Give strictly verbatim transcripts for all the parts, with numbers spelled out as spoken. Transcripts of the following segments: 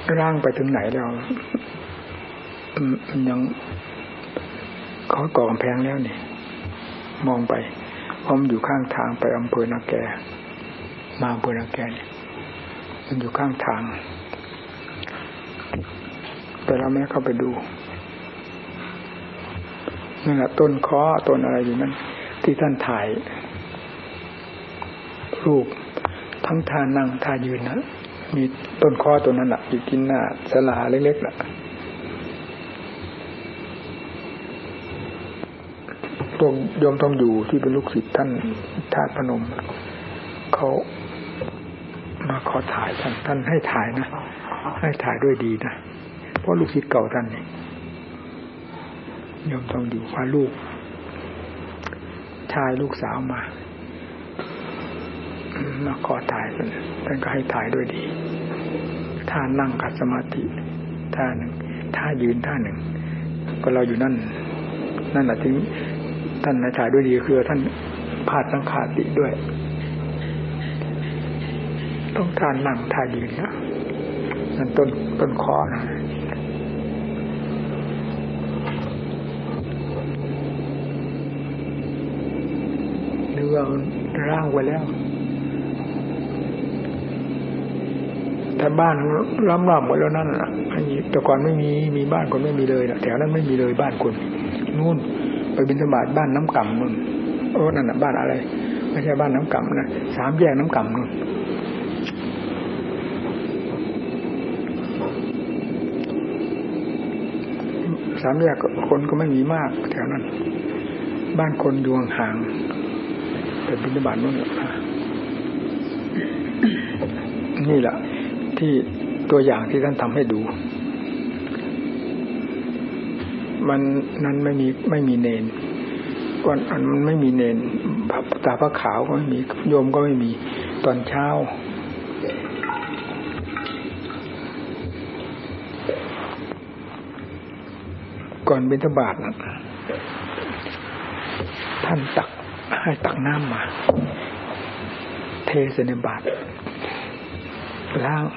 ร่างไปถึงไหนแล้วมันยังเขาก่อกำแพงแล้วนี่มองไปเพราะมันอยู่ข้างทางไปอำเภอนาแกมาอำเภอนาแกเนี่ยมันอยู่ข้างทางแต่เราไม่เข้าไปดูนั่นแหละต้นค้อต้นอะไรอยู่นั้นที่ท่านถ่ายรูปทั้งท่านั่งท่ายืนนะมีต้นค้อตัวนั้นแหละอยู่กินหน้าศาลาเล็กๆแหละพวกโยมต้องอยู่ที่เป็นลูกศิษย์ท่านธาตุพนมเขามาขอถ่ายท่านท่านให้ถ่ายนะให้ถ่ายด้วยดีนะเพราะลูกศิษย์เก่าท่านนี่โยมต้องอยู่พาลูกชายลูกสาวมามาขอถ่ายกันท่านก็ให้ถ่ายด้วยดีท่านั่งขัดสมาธิท่าหนึ่งท่ายืนท่าหนึ่งก็เราอยู่นั่นนั่นแหละถึงท่านให้ถ่ายด้วยดีคือท่านพาดสังขาติด้วยต้องท่านั่งท่ายืนนะนั่นต้นต้นคอนะเนื้อร่างไว้แล้วแต่บ้านล้อมรอบหมดแล้วนั่นน่ะอันนี้แต่ก่อนไม่มีมีบ้านคนไม่มีเลยนะแถวนั้นไม่มีเลยบ้านคนนู่นไปบิณฑบาตบ้านน้ำก่ำนู่นโอ้นั่นน่ะบ้านอะไรไม่ใช่บ้านน้ำก่ำนะสามแยกน้ำก่ำนู่นสามแยกคนก็ไม่มีมากแถวนั้นบ้านคนอยู่ห่างแต่บิณฑบาตนู่นนี่แหละที่ตัวอย่างที่ท่านทำให้ดูมันนั้นไม่มีไม่มีเนนก่อนอันมันไม่มีเนนตาพระขาวก็ไม่มีโยมก็ไม่มีตอนเช้าก่อนบิณฑบาตนะท่านตักให้ตักน้ำมาเทใส่ในบาตรล้าง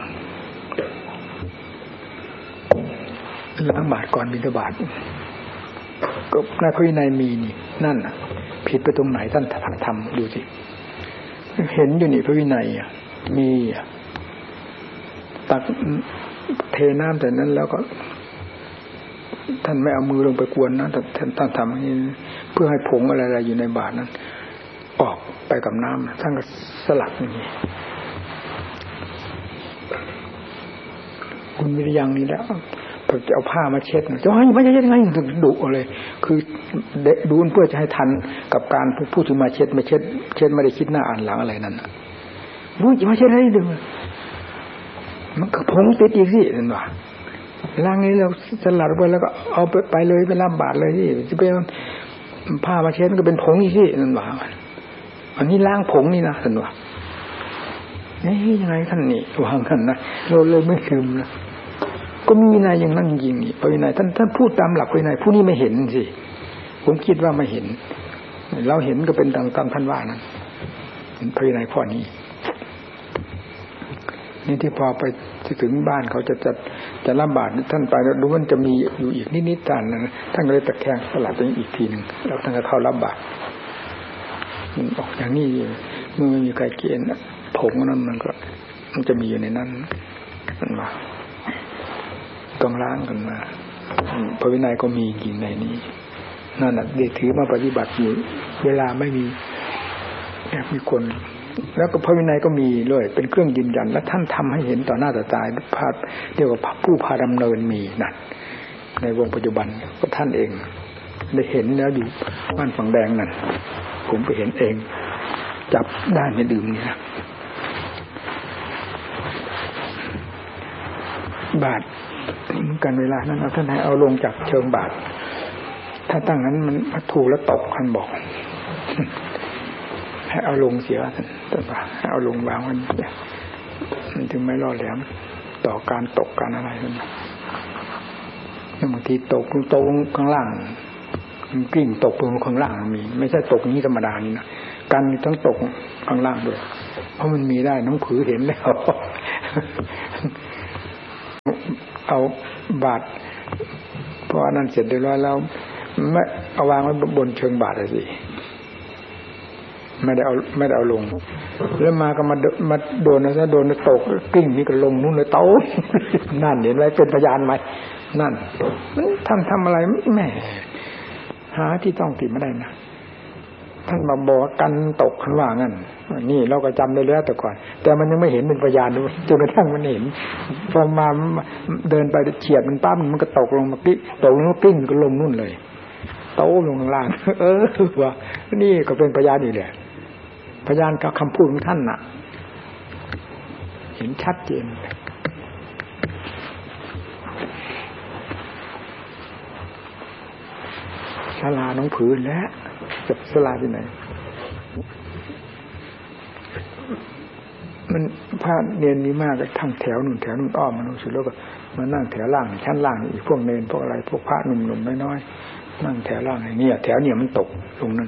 ล้างบาตรก่อนบิณฑบาตก็ในพระวินัยมีนี่นั่นน่ะผิดไปตรงไหนท่านทำดูสิเห็นอยู่นี่พระวินัยอ่ะมีตักเทน้ำแต่นั้นแล้วก็ท่านไม่เอามือลงไปกวนนะแต่ท่านท่านทำอย่างนี้เพื่อให้ผงอะไรๆอยู่ในบาตรนั้นออกไปกับน้ำท่านก็สลัดอย่างนี้คุณวิริยังนี่แล้วจะเอาผ้ามาเช็ดจะให้ไม่ใช่ยังไงดุเลยคือดูเพื่อจะให้ทันกับการพูดถึงมาเช็ดไม่เช็ดเช็ดไม่ได้คิดหน้าอ่านหลังอะไรนั่นน่ะรู้จะมาเช็ดอะไรดึงมันก็ผงติดอีกสินั่นว่าล้างนี้เราสลัดไปแล้วก็เอาไปไปเลยไปรับบาตรเลยที่จะไปผ้ามาเช็ดก็เป็นผงอีกสินั่นว่าอันนี้ล้างผงนี่นะนั่นว่านี่ยังไงท่านนี่วางกันนะเราเลยไม่ลืมนะก็มีนายอย่างนั้นจริงๆนี่พระวินัยท่านท่านพูดตามหลักพระวินัยผู้นี้ไม่เห็นสิผมคิดว่าไม่เห็นเราเห็นก็เป็นตามตามท่านว่านั้นพระวินัยข้อนี้นี่ที่พอไปถึงบ้านเขาจะจะจะลำบากท่านไปแล้วดูมันจะมีอยู่อีกนิดๆท่านนะท่านก็เลยตะแคงสลัดไปอีกทีนึงแล้วท่านก็เข้าลำบากออกอย่างนี้เมื่อไม่มีใครเกณฑ์ผงนั้นมันก็มันจะมีอยู่ในนั้นมันว่าต้องล้างกันมาพระวินัยก็มีจริงในนี้นั่นน่ะเด็กถือมาปฏิบัติอยู่เวลาไม่มีแอบมีคนแล้วก็พระวินัยก็มีเลยเป็นเครื่องยืนยันและท่านทำให้เห็นต่อหน้าต่อตาพาเรียกว่าผู้พาดำเนินมีนั่นในวงปัจจุบันก็ท่านเองได้เห็นแล้วอยู่บ้านฝั่งแดงนั่นผมไปเห็นเองจับได้ในดื่มนี่นะบาทเหมือนกันเวลานั้นท่านให้เอาลงจากเชิงบาทถ้าตั้งนั้นมันถูกแล้วตกท่านบอกให้เอาลงเสียท่านท่านว่าให้เอาลงวางมันมันถึงไม่ล่อแหลมต่อการตกการอะไรนั่นบางทีตกตกข้างล่างมันกลิ้งตกลงข้างล่างมีไม่ใช่ตกนี้ธรรมดานี่นะการทั้งตกข้างล่างด้วยเพราะมันมีได้น้องผือเห็นแล้วเอาบาตรพออันนั้นเสร็จเรียบร้อยแล้วไม่เอาวางไว้บนเชิงบาตรสิไม่ได้เอาไม่ได้เอาลงแล้วมาก็มามาโดนนะซะโดนตกกลิ้งนี่ก็ลงนู่นเลยเต้านั่นเห็นไหมเป็นพยานไหมนั่นมันทำทำอะไรแม่หาที่ต้องติดไม่ได้นะท่านมาบอกกันตกขันว่างั้นนี่เราก็จำได้แล้วแต่ก่อนแต่มันยังไม่เห็นเป็นพยานด้วยจนกระทั่งมันเห็นพอมาเดินไปเฉียดมันปั๊บมันก็ตกลงมาปิ๊กตกลงมาปิ้งก็ลงนู่นเลยโต้ลงข้างล่างเออว่านี่ก็เป็นพยานอีกแหละพยานกับคำพูดของท่านน่ะเห็นชัดเจนศาลาน้องผืนแล้วจะศาลาที่ไหนมันพระเนรมีมากก็ทั้งแถวนู่นแถวนู่นอ้อมมานู่นสุดแล้วก็มานั่งแถวล่างชั้นล่างอีกพวกเนรพวกอะไรพวกพระหนุ่มๆน้อยๆนั่งแถวล่างไอ้เนี่ยแถวเนี่ยมันตกลงนั่น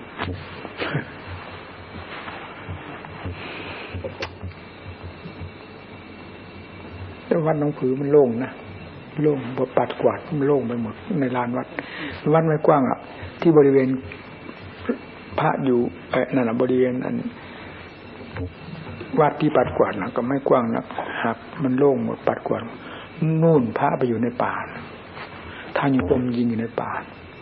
แต่วัดหนองผือมันโล่งนะโล่งบปัดกวาดมันโล่งไปหมดในลานวัดวัดไม่กว้างอ่ะที่บริเวณพระอยู่เอ่อนั่นน่ะบริเวณอันวัดที่ปัดกวาดน่ะก็ไม่กว้างนักหักมันโล่งหมดปัดกวาดนู่นพระไปอยู่ในป่าทางอยู่กรมยิงอยู่ในป่า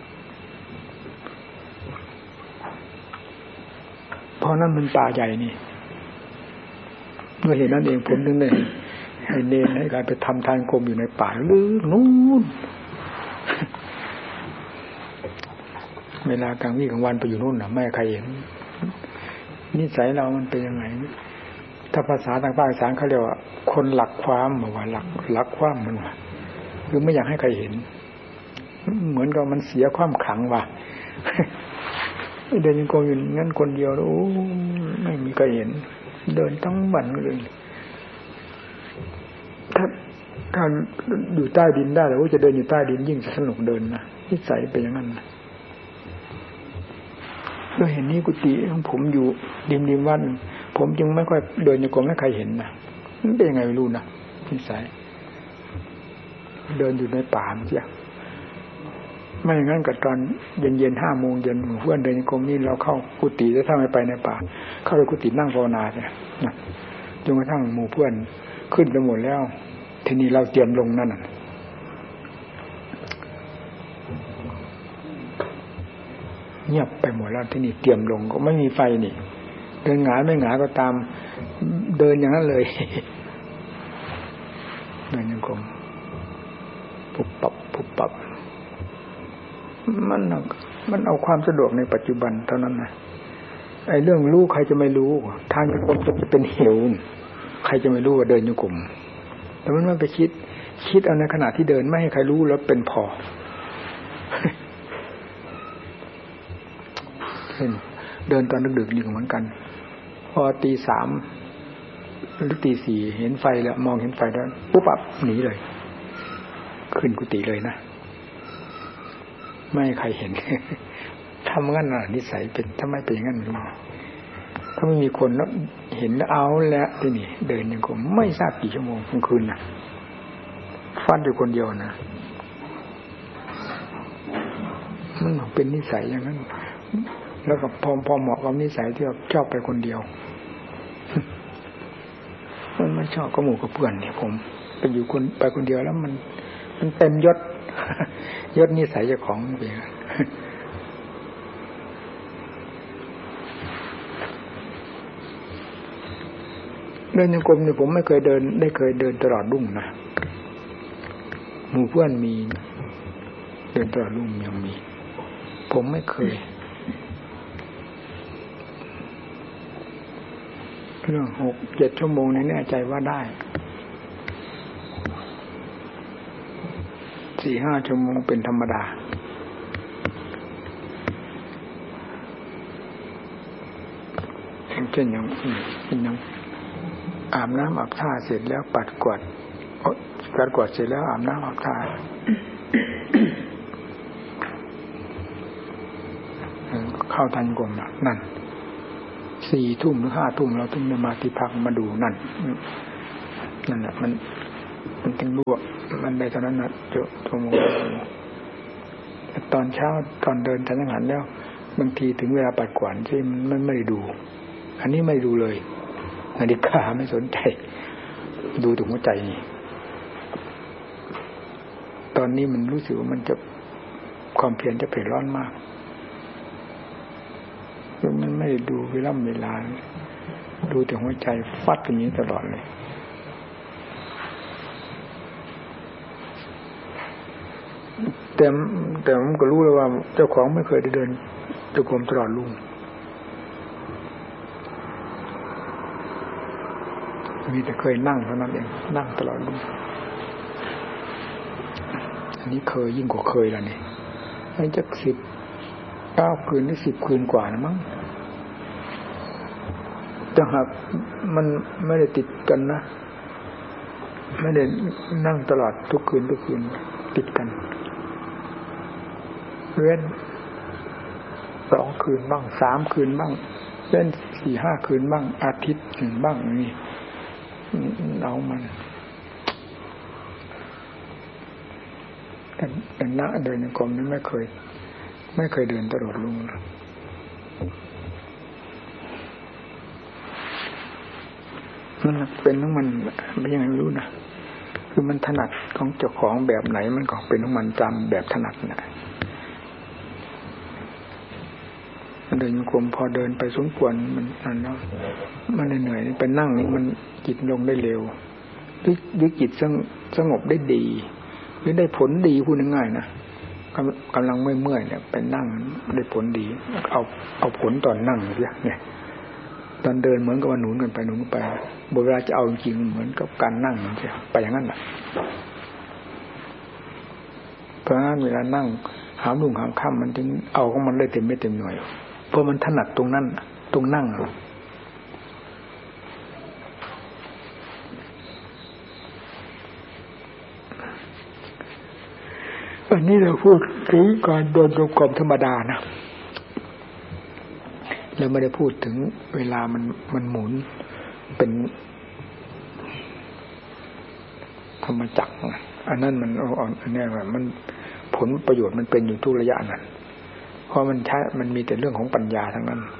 เพราะนั้นมันป่าใหญ่นี่ด้วยเหตุนั้นเองผมถึงได้ให้เนรให้การไปทำทานกรมอยู่ในป่าลึกนู่นเวลากลางวี่กลางวันไปอยู่นู่นน่ะไม่ใครเห็นนิสัยเรามันเป็นยังไงถ้าภาษาทางภาคอีสานเขาเรียกว่าคนหลักความบอกว่าหลักหลักความมันว่าคือไม่อยากให้ใครเห็นเหมือนกับมันเสียความขลังว่ะเดินยังโกงอยู่งั้นคนเดียวแล้วโอ้ไม่มีใครเห็นเดินทั้งวันเลยถ้าถ้าอยู่ใต้ดินได้แล้วจะเดินอยู่ใต้ดินยิ่งสนุกเดินนะนิสัยเป็นอย่างนั้นนะด้วยเห็นนี้กุฏิของผมอยู่ริมริมวัดผมจึงไม่ค่อยเดินอยู่กรมให้ใครเห็นนะมันเป็นยังไงไม่รู้นะนิสัยเดินอยู่ในป่าเสียไม่อย่างนั้นกับตอนเย็นเย็นห้าโมงเย็นเพื่อนเดินกรมนี่เราเข้ากุฏิแล้วถ้าไม่ไปในป่าเข้าไปกุฏินั่งภาวนาเนี่ยนะจนกระทั่งหมู่เพื่อนขึ้นไปหมดแล้วทีนี้เราเตรียมลงนั่นน่ะเงียบไปหมดแล้วที่นี่เตรียมลงก็ไม่มีไฟนี่เดินหงายไม่หงายก็ตามเดินอย่างนั้นเลยเดินยังคงปุบปับปุบปับมันมันเอาความสะดวกในปัจจุบันเท่านั้นนะไอ้เรื่องรู้ใครจะไม่รู้ทางจะคงจะเป็นเหวใครจะไม่รู้ว่าเดินอยู่กลุ่มแต่มันมันไปคิดคิดเอาในขณะที่เดินไม่ให้ใครรู้แล้วเป็นพอเดินตอนดึกๆนี่เหมือนกันพอตีสามหรือตีสี่เห็นไฟแล้วมองเห็นไฟแล้วปุ๊บปั๊บหนีเลยขึ้นกุฏิเลยนะไม่ให้ใครเห็นทำงั้นน่ะนิสัยเป็นถ้าไม่เป็นอย่างนั้นไม่รู้ถ้าไม่มีคนแล้วเห็นแล้วเอาแล้วที่นี่เดินยังคงไม่ทราบกี่ชั่วโมงกลางคืนน่ะฟัดอยู่คนเดียวนะมันเป็นนิสัยอย่างนั้นแล้วก็พอพอเหมาะกับนิสัยที่ชอบไปคนเดียวมันไม่ชอบกับหมู่กับเพื่อนเนี่ยผมไปอยู่คนไปคนเดียวแล้วมันมันเต็มยศยศนิสัยเจ้าของไปเดินยังกรมเนี่ยผมไม่เคยเดินได้เคยเดินตลอดรุ่งนะหมู่เพื่อนมีเดินตลอดรุ่งยังมีผมไม่เคยเรื่องหกเจ็ดชั่วโมงนี้แน่ใจว่าได้สี่ห้าชั่วโมงเป็นธรรมดาเช่นอย่างเป็นอย่างอาบน้ำอาบท่าเสร็จแล้วปัดกวาดปัดกวาดเสร็จแล้วอาบน้ำอาบท่าเข้าทันกลมนั่นสี่ทุ่มหรือห้าทุ่มเราถึงจะมาที่พักมาดูนั่นนั่นแหละมันมันจึงรู้ว่ามันในตอนนั้นนะเจอชั่วโมงตอนเช้าตอนเดินทันหันแล้วบางทีถึงเวลาปัดกวาดใช่มันไม่ได้ดูอันนี้ไม่ดูเลยนาฬิกาไม่สนใจดูถึงหัวใจนี่ตอนนี้มันรู้สึกว่ามันจะความเพียรจะเผ็ดร้อนมากมันไม่ได้ดูเวลาเวลาดูแต่หัวใจฟัดอย่างนี้ตลอดเลยแต่แต่ผมก็รู้แล้วว่าเจ้าของไม่เคยได้เดินจงกรมตลอดรุ่งมีแต่เคยนั่งเท่านั้นเองนั่งตลอดรุ่งอันนี้เคยยิ่งกว่าเคยแล้วนี่ไอ้จักสิบเก้าคืนหรือสิบคืนกว่านะมั้งแต่หากมันไม่ได้ติดกันนะไม่ได้นั่งตลอดทุกคืนทุกคืนติดกันเว้นสองคืนบ้างสามคืนบ้างเว้นสี่ห้าคืนบ้างอาทิตย์หนึ่งบ้างนี่เอามันแต่แต่ณเดินในกรมนี้ไม่เคยไม่เคยเดินตลอดลุงมันเป็นของมันไม่ยังไงไม่รู้นะคือมันถนัดของเจ้าของแบบไหนมันก็เป็นของมันจำแบบถนัดนะเดินกรมพอเดินไปสมควรมันนั่นแล้วมันเหนื่อยไปนั่งนี่มันจิตลงได้เร็วหรือหรือจิตสงบได้ดีหรือได้ผลดีพูดง่ายๆนะกำลังไม่เมื่อยเนี่ยไปนั่งได้ผลดีเอาเอาผลตอนนั่งเนี่ยเนี่ยตอนเดินเหมือนกับว่าหนุนกันไปหนุนไปเวลาจะเอาจริงเหมือนกับการนั่งใช่ไปอย่างนั้นแหละเพราะงั้นเวลานั่งหามลุ่งหามค่ำมันจึงเอาของมันได้เต็มไม่เต็มหน่วยเพราะมันถนัดตรงนั้นตรงนั่งอันนี้เราพูดถึงการเดินจงกรมธรรมดานะเราไม่ได้พูดถึงเวลามันมันหมุนเป็นธรรมจักรอันนั้นมันอ่อนอันนี้ว่ามันผลประโยชน์มันเป็นอยู่ทุกระยะนั้นเพราะมันใช้มันมีแต่เรื่องของปัญญาทั้งนั้น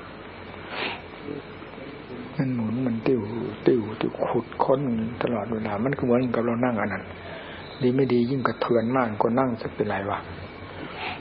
มันหมุนมันติ้วติ้วติ้วขุดค้นตลอดเวลามันก็เหมือนกับเรานั่งอันนั้นดีไม่ดียิ่งกระเทือนมากก็นั่งจะเป็นไรวะ